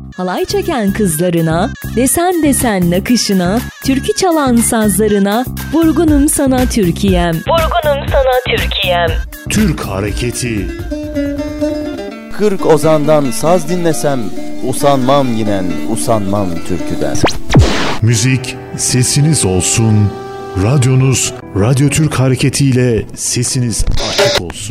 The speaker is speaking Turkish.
halay çeken kızlarına, desen desen nakışına, türkü çalan sazlarına, vurgunum sana Türkiye'm, vurgunum sana Türkiye'm. Türk hareketi. 40 ozandan saz dinlesem, usanmam yinen, usanmam türküden. Müzik sesiniz olsun, radyonuz Radyo Türk Hareketi ile sesiniz açık olsun.